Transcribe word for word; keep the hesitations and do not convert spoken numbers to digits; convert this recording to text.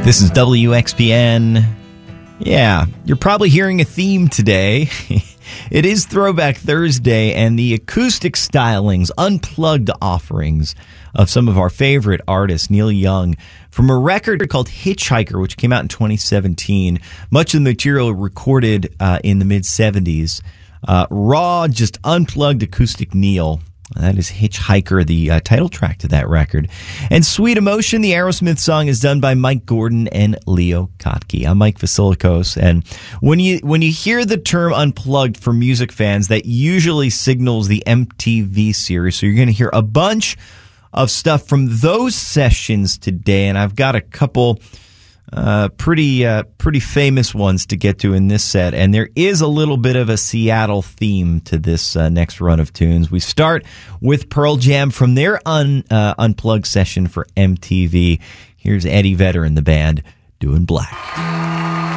This is W X P N. Yeah, you're probably hearing a theme today. It is Throwback Thursday, and the acoustic stylings, unplugged offerings of some of our favorite artists, Neil Young, from a record called Hitchhiker, which came out in twenty seventeen. Much of the material recorded uh, in the mid-seventies. Uh, raw, just unplugged acoustic Neil. That is Hitchhiker, the uh, title track to that record. And Sweet Emotion, the Aerosmith song, is done by Mike Gordon and Leo Kottke. I'm Mike Vasilikos, and when you when you hear the term unplugged for music fans, that usually signals the M T V series. So you're going to hear a bunch of stuff from those sessions today, and I've got a couple uh, pretty uh, pretty famous ones to get to in this set. And there is a little bit of a Seattle theme to this uh, next run of tunes. We start with Pearl Jam from their un, uh, unplugged session for M T V. Here's Eddie Vedder and the band doing Black.